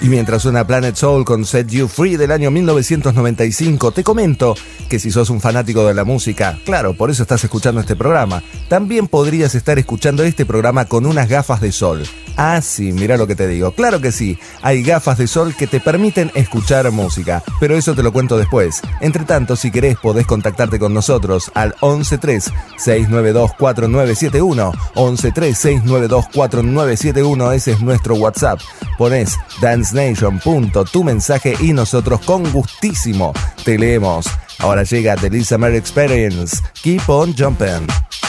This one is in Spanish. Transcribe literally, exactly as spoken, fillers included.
Y mientras suena Planet Soul con Set You Free del año mil novecientos noventa y cinco, te comento que si sos un fanático de la música, claro, por eso estás escuchando este programa, también podrías estar escuchando este programa con unas gafas de sol. Ah, sí, mira lo que te digo. Claro que sí, hay gafas de sol que te permiten escuchar música, pero eso te lo cuento después. Entre tanto, si querés, podés contactarte con nosotros al once tres, seis nueve dos, cuatro nueve siete uno, once tres, seis nueve dos, cuatro nueve siete uno, ese es nuestro WhatsApp. Ponés Dance Nation, punto, tu mensaje y nosotros con gustísimo te leemos. Ahora llega The Lisa Mary Experience. Keep on jumping.